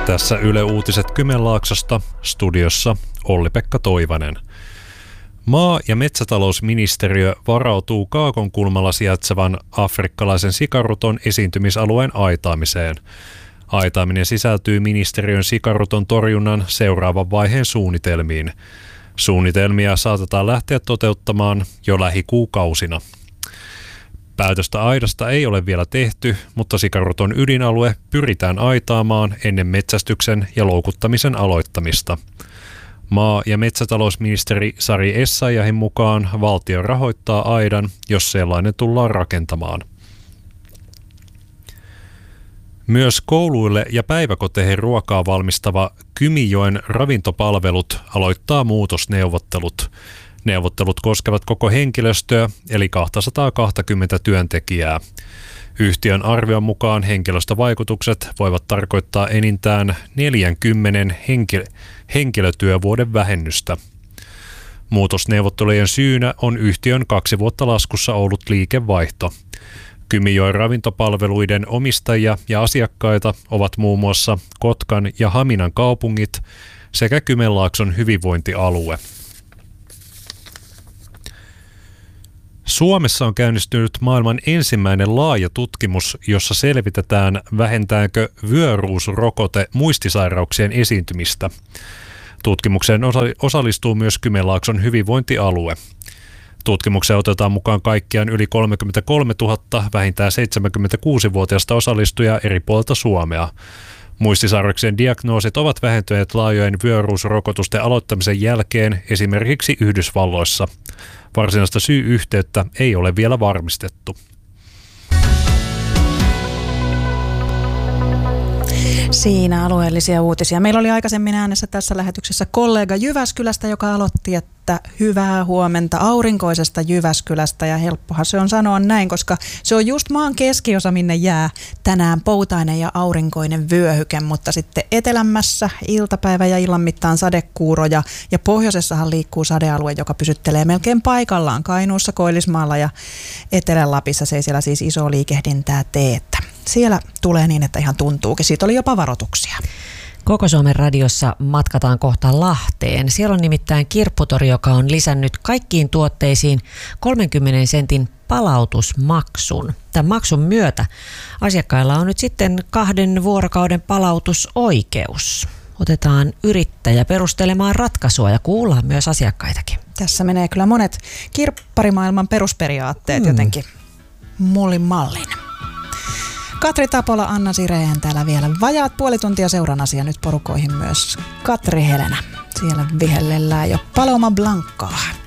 Tässä Yle Uutiset Kymenlaaksosta, studiossa Olli-Pekka Toivanen. Maa- ja metsätalousministeriö varautuu Kaakonkulmalla sijaitsevan afrikkalaisen sikaruton esiintymisalueen aitaamiseen. Aitaaminen sisältyy ministeriön sikaruton torjunnan seuraavan vaiheen suunnitelmiin. Suunnitelmia saatetaan lähteä toteuttamaan jo lähikuukausina. Päätöstä aidasta ei ole vielä tehty, mutta sikaruton ydinalue pyritään aitaamaan ennen metsästyksen ja loukuttamisen aloittamista. Maa- ja metsätalousministeri Sari Essayahin mukaan valtio rahoittaa aidan, jos sellainen tullaan rakentamaan. Myös kouluille ja päiväkoteihin ruokaa valmistava Kymijoen ravintopalvelut aloittaa muutosneuvottelut. Neuvottelut koskevat koko henkilöstöä, eli 220 työntekijää. Yhtiön arvion mukaan henkilöstövaikutukset voivat tarkoittaa enintään 40 henkilötyövuoden vähennystä. Muutosneuvottelujen syynä on yhtiön 2 vuotta laskussa ollut liikevaihto. Kymijoen ravintopalveluiden omistajia ja asiakkaita ovat muun muassa Kotkan ja Haminan kaupungit sekä Kymenlaakson hyvinvointialue. Suomessa on käynnistynyt maailman ensimmäinen laaja tutkimus, jossa selvitetään, vähentääkö vyöruusrokote muistisairauksien esiintymistä. Tutkimukseen osallistuu myös Kymenlaakson hyvinvointialue. Tutkimukseen otetaan mukaan kaikkiaan yli 33 000 vähintään 76-vuotiaista osallistujaa eri puolilta Suomea. Muistisairauksien diagnoosit ovat vähentyneet laajojen vyöruusrokotusten aloittamisen jälkeen esimerkiksi Yhdysvalloissa. Varsinaista syy-yhteyttä ei ole vielä varmistettu. Siinä alueellisia uutisia. Meillä oli aikaisemmin äänessä tässä lähetyksessä kollega Jyväskylästä, joka aloitti, että hyvää huomenta aurinkoisesta Jyväskylästä. Ja helppohan se on sanoa näin, koska se on just maan keskiosa, minne jää tänään poutainen ja aurinkoinen vyöhyke. Mutta sitten etelämmässä iltapäivä ja illan mittaan sadekuuroja. Ja pohjoisessahan liikkuu sadealue, joka pysyttelee melkein paikallaan Kainuussa, Koillismaalla ja Etelä-Lapissa. Se ei siellä siis isoa liikehdintää tee. Siellä tulee niin, että ihan tuntuukin. Siitä oli jopa varoituksia. Koko Suomen radiossa matkataan kohta Lahteen. Siellä on nimittäin kirpputori, joka on lisännyt kaikkiin tuotteisiin 30 sentin palautusmaksun. Tämän maksun myötä asiakkailla on nyt sitten 2 vuorokauden palautusoikeus. Otetaan yrittäjä perustelemaan ratkaisua ja kuullaan myös asiakkaitakin. Tässä menee kyllä monet kirpparimaailman perusperiaatteet jotenkin mullin mallin. Katri Tapola, Anna Sireen täällä vielä. Vajaat puoli tuntia seuran asia nyt porukoihin myös Katri Helena. Siellä vihellellään jo Paloma Blancaa.